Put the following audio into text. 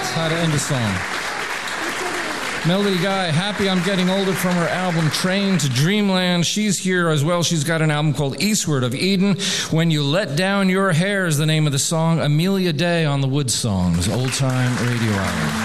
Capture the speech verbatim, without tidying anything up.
That's how to end a song. Melody Guy, Happy I'm Getting Older from her album Train to Dreamland. She's here as well. She's got an album called Eastward of Eden. When You Let Down Your Hair is the name of the song. Amelia Day on the Wood Songs, Old Time Radio Hour.